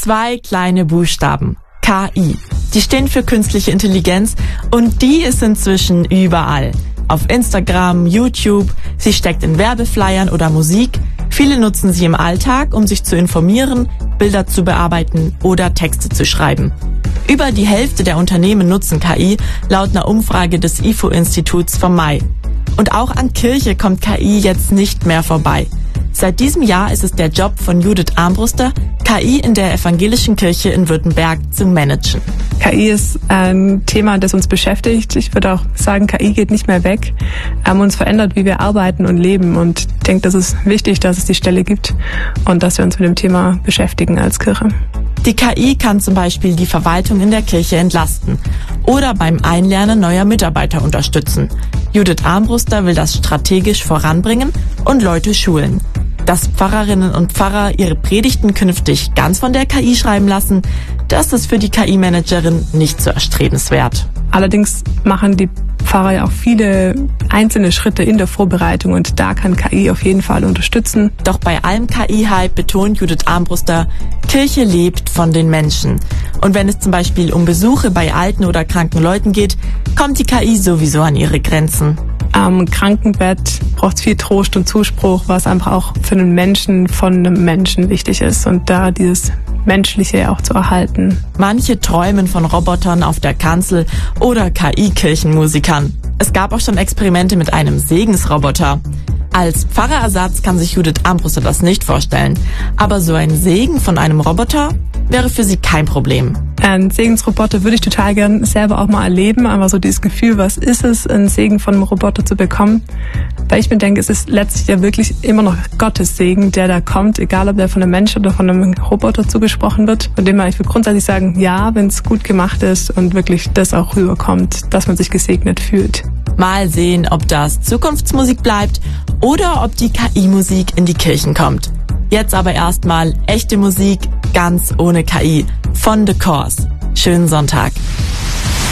2 kleine Buchstaben. KI. Die stehen für künstliche Intelligenz und die ist inzwischen überall. Auf Instagram, YouTube, sie steckt in Werbeflyern oder Musik. Viele nutzen sie im Alltag, um sich zu informieren, Bilder zu bearbeiten oder Texte zu schreiben. Über die Hälfte der Unternehmen nutzen KI, laut einer Umfrage des IFO-Instituts vom Mai. Und auch an Kirche kommt KI jetzt nicht mehr vorbei. Seit diesem Jahr ist es der Job von Judith Armbruster, KI in der evangelischen Kirche in Württemberg zu managen. KI ist ein Thema, das uns beschäftigt. Ich würde auch sagen, KI geht nicht mehr weg. Uns verändert, wie wir arbeiten und leben. Und ich denke, das ist wichtig, dass es die Stelle gibt und dass wir uns mit dem Thema beschäftigen als Kirche. Die KI kann zum Beispiel die Verwaltung in der Kirche entlasten oder beim Einlernen neuer Mitarbeiter unterstützen. Judith Armbruster will das strategisch voranbringen und Leute schulen. Dass Pfarrerinnen und Pfarrer ihre Predigten künftig ganz von der KI schreiben lassen, das ist für die KI-Managerin nicht so erstrebenswert. Allerdings machen die Pfarrer ja auch viele einzelne Schritte in der Vorbereitung und da kann KI auf jeden Fall unterstützen. Doch bei allem KI-Hype betont Judith Armbruster, Kirche lebt von den Menschen. Und wenn es zum Beispiel um Besuche bei alten oder kranken Leuten geht, kommt die KI sowieso an ihre Grenzen. Am Krankenbett braucht es viel Trost und Zuspruch, was einfach auch für einen Menschen von einem Menschen wichtig ist und da dieses Menschliche auch zu erhalten. Manche träumen von Robotern auf der Kanzel oder KI-Kirchenmusikern. Es gab auch schon Experimente mit einem Segensroboter. Als Pfarrerersatz kann sich Judith Armbruster das nicht vorstellen. Aber so ein Segen von einem Roboter wäre für sie kein Problem. Ein Segensroboter würde ich total gern selber auch mal erleben, aber so dieses Gefühl, was ist es, einen Segen von einem Roboter zu bekommen? Weil ich mir denke, es ist letztlich ja wirklich immer noch Gottes Segen, der da kommt, egal ob der von einem Menschen oder von einem Roboter zugesprochen wird. Von dem her, ich würde grundsätzlich sagen, ja, wenn es gut gemacht ist und wirklich das auch rüberkommt, dass man sich gesegnet fühlt. Mal sehen, ob das Zukunftsmusik bleibt oder ob die KI-Musik in die Kirchen kommt. Jetzt aber erstmal echte Musik, ganz ohne KI, von The Corrs. Schönen Sonntag.